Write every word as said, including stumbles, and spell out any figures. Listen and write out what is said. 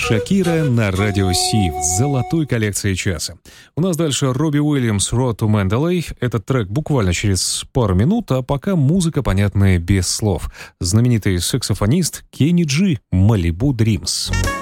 Шакира на радио Си в золотой коллекции часа. У нас дальше Робби Уильямс «Road to Mandalay». Этот трек буквально через пару минут, а пока музыка, понятная без слов. Знаменитый саксофонист Кенни Джи «Malibu Dreams».